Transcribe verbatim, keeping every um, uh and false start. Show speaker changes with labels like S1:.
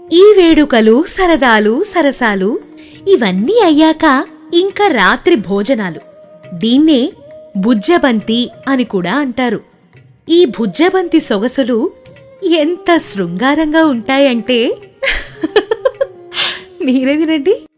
S1: ఈ వేడుకలు, సరదాలు, సరసాలు ఇవన్నీ అయ్యాక ఇంకా రాత్రి భోజనాలు. దీన్నే బుజ్జబంతి అని కూడా అంటారు. ఈ బుజ్జబంతి సొగసులు ఎంత శృంగారంగా ఉంటాయంటే మీరే వినండి.